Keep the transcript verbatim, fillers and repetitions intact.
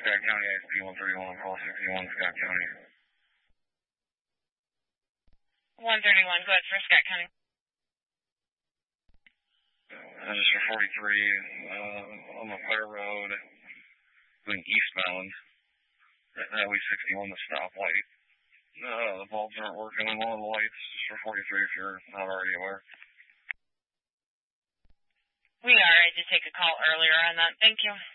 Scott County, I S P one thirty-one, call sixty-one, Scott County. one thirty-one, go ahead for Scott County. This is for forty-three, uh, on the Fire Road, going eastbound, at Highway sixty-one, the stoplight. Uh, the bulbs aren't working on one of the lights, just for forty-three if you're not already aware. We are. I did take a call earlier on that. Thank you.